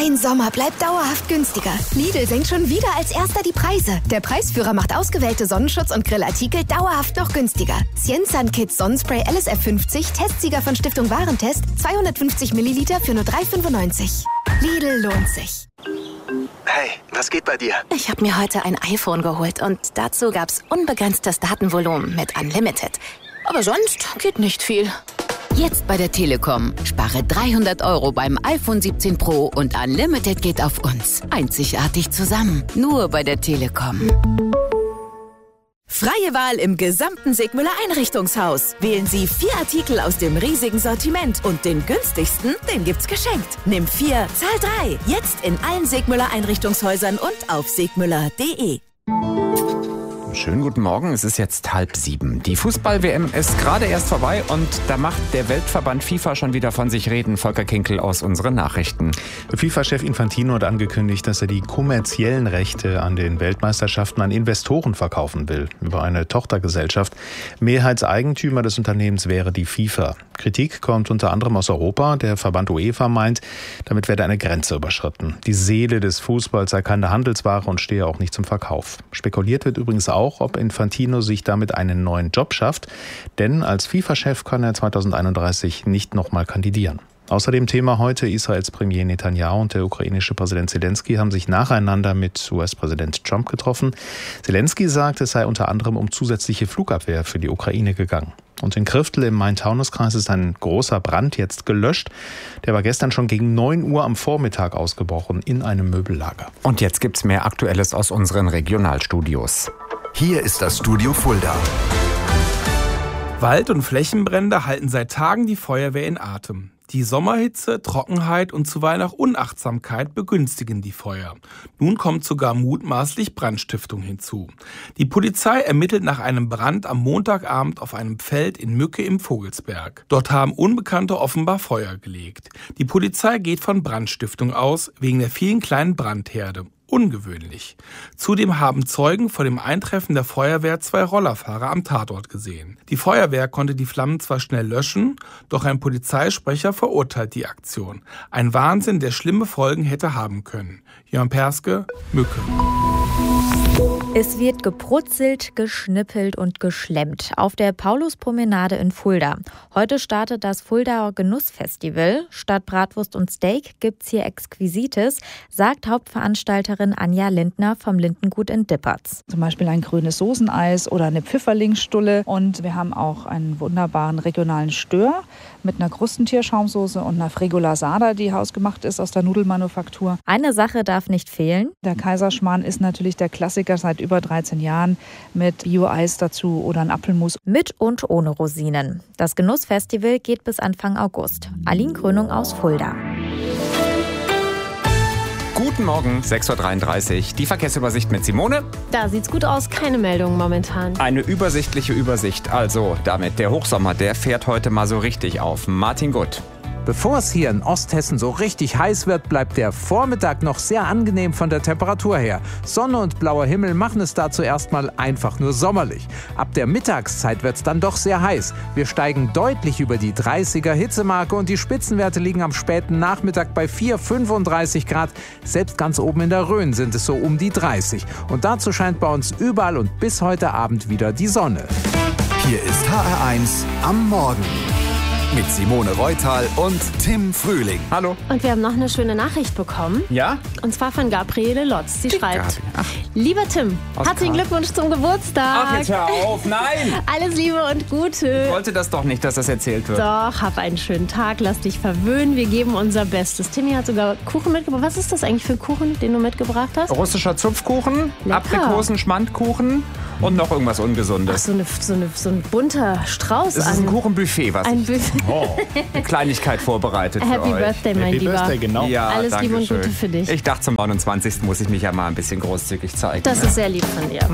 Dein Sommer bleibt dauerhaft günstiger. Lidl senkt schon wieder als erster die Preise. Der Preisführer macht ausgewählte Sonnenschutz- und Grillartikel dauerhaft noch günstiger. Cienzan Kids Sonnenspray LSF 50, Testsieger von Stiftung Warentest, 250 Milliliter für nur 3,95. Lidl lohnt sich. Hey, was geht bei dir? Ich habe mir heute ein iPhone geholt und dazu gab's unbegrenztes Datenvolumen mit Unlimited. Aber sonst geht nicht viel. Jetzt bei der Telekom. Spare 300 € beim iPhone 17 Pro und Unlimited geht auf uns. Einzigartig zusammen. Nur bei der Telekom. Freie Wahl im gesamten Sigmüller Einrichtungshaus. Wählen Sie 4 Artikel aus dem riesigen Sortiment und den günstigsten, den gibt's geschenkt. Nimm 4, zahl 3. Jetzt in allen Sigmüller Einrichtungshäusern und auf sigmüller.de. Schönen guten Morgen, es ist jetzt 6:30. Die Fußball-WM ist gerade erst vorbei und da macht der Weltverband FIFA schon wieder von sich reden. Volker Kinkel aus unseren Nachrichten. FIFA-Chef Infantino hat angekündigt, dass er die kommerziellen Rechte an den Weltmeisterschaften an Investoren verkaufen will, über eine Tochtergesellschaft. Mehrheitseigentümer des Unternehmens wäre die FIFA. Kritik kommt unter anderem aus Europa. Der Verband UEFA meint, damit werde eine Grenze überschritten. Die Seele des Fußballs sei keine Handelsware und stehe auch nicht zum Verkauf. Spekuliert wird übrigens auch, ob Infantino sich damit einen neuen Job schafft, denn als FIFA-Chef kann er 2031 nicht nochmal kandidieren. Außerdem Thema heute: Israels Premier Netanyahu und der ukrainische Präsident Zelensky haben sich nacheinander mit US-Präsident Trump getroffen. Zelensky sagt, es sei unter anderem um zusätzliche Flugabwehr für die Ukraine gegangen. Und in Kriftel im Main-Taunus-Kreis ist ein großer Brand jetzt gelöscht. Der war gestern schon gegen 9 Uhr am Vormittag ausgebrochen in einem Möbellager. Und jetzt gibt's mehr Aktuelles aus unseren Regionalstudios. Hier ist das Studio Fulda. Wald- und Flächenbrände halten seit Tagen die Feuerwehr in Atem. Die Sommerhitze, Trockenheit und zuweilen auch Unachtsamkeit begünstigen die Feuer. Nun kommt sogar mutmaßlich Brandstiftung hinzu. Die Polizei ermittelt nach einem Brand am Montagabend auf einem Feld in Mücke im Vogelsberg. Dort haben Unbekannte offenbar Feuer gelegt. Die Polizei geht von Brandstiftung aus, wegen der vielen kleinen Brandherde. Ungewöhnlich. Zudem haben Zeugen vor dem Eintreffen der Feuerwehr 2 Rollerfahrer am Tatort gesehen. Die Feuerwehr konnte die Flammen zwar schnell löschen, doch ein Polizeisprecher verurteilt die Aktion. Ein Wahnsinn, der schlimme Folgen hätte haben können. Jörn Perske, Mücke. Es wird gebrutzelt, geschnippelt und geschlemmt auf der Pauluspromenade in Fulda. Heute startet das Fuldaer Genussfestival. Statt Bratwurst und Steak gibt's hier Exquisites, sagt Hauptveranstalterin Anja Lindner vom Lindengut in Dippertz. Zum Beispiel ein grünes Soßeneis oder eine Pfifferlingsstulle. Und wir haben auch einen wunderbaren regionalen Stör mit einer Krustentierschaumsoße und einer Fregolasada, die hausgemacht ist aus der Nudelmanufaktur. Eine Sache darf nicht fehlen. Der Kaiserschmarrn ist natürlich der Klassiker seit über 13 Jahren mit Bio-Eis dazu oder ein Apfelmus. Mit und ohne Rosinen. Das Genussfestival geht bis Anfang August. Aline Krönung aus Fulda. Guten Morgen, 6:33 Uhr. Die Verkehrsübersicht mit Simone. Da sieht's gut aus, keine Meldungen momentan. Eine übersichtliche Übersicht. Also damit, der Hochsommer, der fährt heute mal so richtig auf. Martin Gutt. Bevor es hier in Osthessen so richtig heiß wird, bleibt der Vormittag noch sehr angenehm von der Temperatur her. Sonne und blauer Himmel machen es dazu erstmal einfach nur sommerlich. Ab der Mittagszeit wird es dann doch sehr heiß. Wir steigen deutlich über die 30er Hitzemarke und die Spitzenwerte liegen am späten Nachmittag bei 35 Grad. Selbst ganz oben in der Rhön sind es so um die 30. Und dazu scheint bei uns überall und bis heute Abend wieder die Sonne. Hier ist HR1 am Morgen. Mit Simone Reutal und Tim Frühling. Hallo. Und wir haben noch eine schöne Nachricht bekommen. Ja? Und zwar von Gabriele Lotz. Sie schreibt: Lieber Tim, herzlichen Glückwunsch zum Geburtstag. Ach, jetzt hör auf, nein! Alles Liebe und Gute. Ich wollte das doch nicht, dass das erzählt wird. Doch, hab einen schönen Tag, lass dich verwöhnen. Wir geben unser Bestes. Timmy hat sogar Kuchen mitgebracht. Was ist das eigentlich für ein Kuchen, den du mitgebracht hast? Russischer Zupfkuchen, Aprikosen-Schmandkuchen und noch irgendwas Ungesundes. Ach, so ein bunter Strauß. Es ist ein Kuchenbuffet, was ein Buffet. Eine Kleinigkeit vorbereitet für euch. Happy Birthday, mein Lieber. Birthday, genau. Ja, alles Liebe und schön. Gute für dich. Ich dachte, zum 29. muss ich mich ja mal ein bisschen großzügig zeigen. Das ist sehr lieb von dir.